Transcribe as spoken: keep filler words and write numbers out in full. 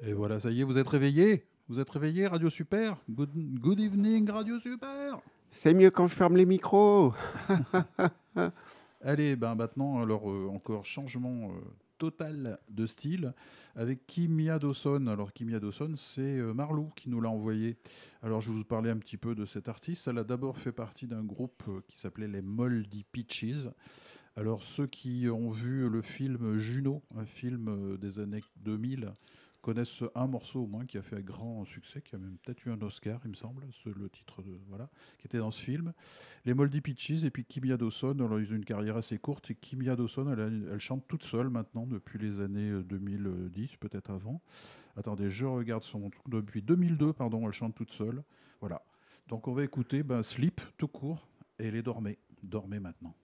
Et voilà, ça y est, vous êtes réveillés. Vous êtes réveillés, Radio Super. Good, good evening, Radio Super. C'est mieux quand je ferme les micros. Allez, ben maintenant, alors euh, encore changement euh, total de style avec Kimia Dawson. Alors Kimia Dawson, c'est euh, Marlou qui nous l'a envoyé. Alors je vais vous parler un petit peu de cette artiste. Elle a d'abord fait partie d'un groupe euh, qui s'appelait les Moldy Peaches. Alors ceux qui ont vu le film Juno, un film euh, des années deux mille, connaissent un morceau au moins qui a fait un grand succès, qui a même peut-être eu un Oscar, il me semble, c'est le titre de voilà, qui était dans ce film. Les Moldy Peaches et puis Kimia Dawson, alors ils ont une carrière assez courte et Kimia Dawson, elle, a- elle chante toute seule maintenant depuis les années euh, deux mille dix, peut-être avant. Attendez, je regarde son truc depuis deux mille deux, pardon, elle chante toute seule. Voilà. Donc on va écouter ben, Sleep tout court et les dormez, dormez maintenant.